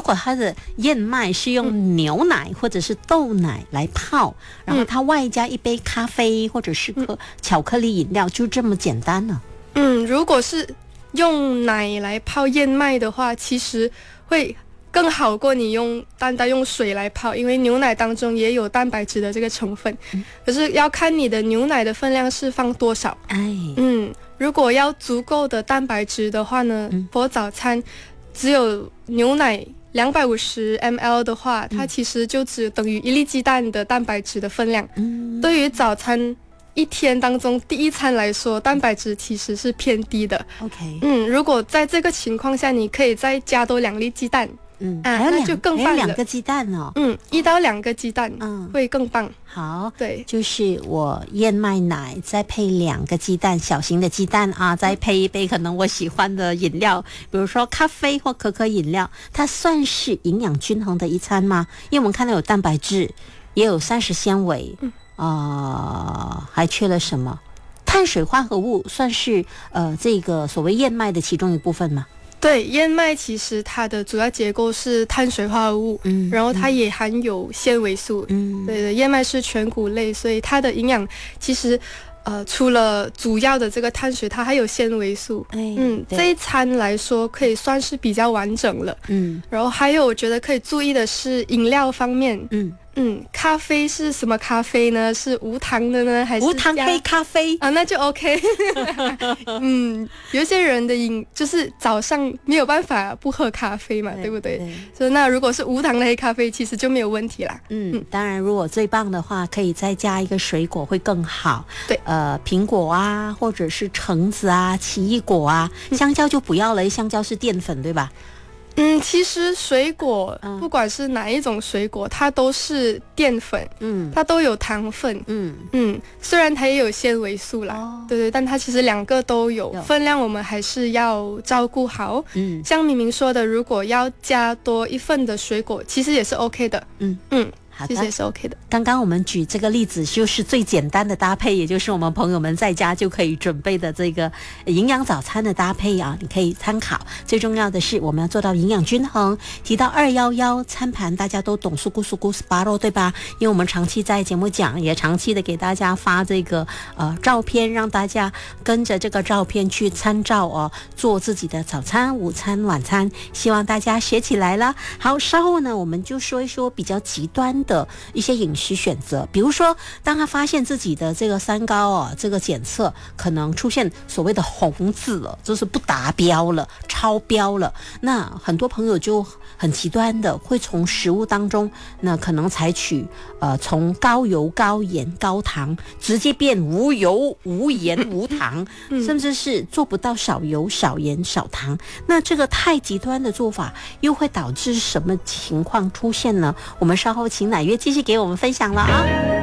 果它的燕麦是用牛奶或者是豆奶来泡，然后它外加一杯咖啡或者是巧克力饮料，就这么简单呢？ 如果是用奶来泡燕麦的话，其实会更好过你单单用水来泡，因为牛奶当中也有蛋白质的这个成分，可是要看你的牛奶的分量是放多少。如果要足够的蛋白质的话呢，for 早餐只有牛奶250 ml 的话，它其实就只等于1粒鸡蛋的蛋白质的分量。对于早餐一天当中第一餐来说，蛋白质其实是偏低的。如果在这个情况下，你可以再加多2粒鸡蛋。那就更棒了。 2个鸡蛋哦。 1到2个鸡蛋，会更棒。 好， 对， 就是我燕麦奶再配2个鸡蛋，小型的鸡蛋啊，再配一杯可能我喜欢的饮料，比如说咖啡或可可饮料，它算是营养均衡的一餐吗？因为我们看到有蛋白质，也有膳食纤维，还缺了什么？碳水化合物算是这个所谓燕麦的其中一部分吗？ 对，燕麦其实它的主要结构是碳水化合物，然后它也含有纤维素。对的，燕麦是全谷类，所以它的营养其实除了主要的这个碳水，它还有纤维素。这一餐来说可以算是比较完整了。然后还有我觉得可以注意的是饮料方面。咖啡是什么咖啡呢？是无糖的呢，还是无糖黑咖啡啊？那就 OK 。有一些人的就是早上没有办法不喝咖啡嘛，对不对？所以那如果是无糖的黑咖啡，其实就没有问题啦。 当然，如果最棒的话，可以再加一个水果会更好。 对， 苹果啊，或者是橙子啊，奇异果啊，香蕉就不要了，香蕉是淀粉，对吧？ 其实水果，不管是哪一种水果，它都是淀粉，它都有糖分，虽然它也有纤维素啦，对，但它其实2个都有，分量我们还是要照顾好。像明明说的，如果要加多1份的水果，其实也是 OK 的。好的，其实也是 OK 的。 刚刚我们举这个例子就是最简单的搭配，也就是我们朋友们在家就可以准备的这个营养早餐的搭配啊，你可以参考。最重要的是我们要做到营养均衡。提到211餐盘，大家都懂苏咕苏咕 Sparrow 对吧？因为我们长期在节目讲，也长期的给大家发这个照片，让大家跟着这个照片去参照哦，做自己的早餐、午餐、晚餐。希望大家学起来了。好，稍后呢我们就说一说比较极端的一些饮食选择，比如说当他发现自己的这个三高这个检测可能出现所谓的红字了，就是不达标了，超标了，那很多朋友就很极端的会从食物当中那可能采取从高油高盐高糖直接变无油无盐无糖甚至是做不到少油少盐少糖。那这个太极端的做法又会导致什么情况出现呢？我们稍后请乃月继续给我们分享了啊。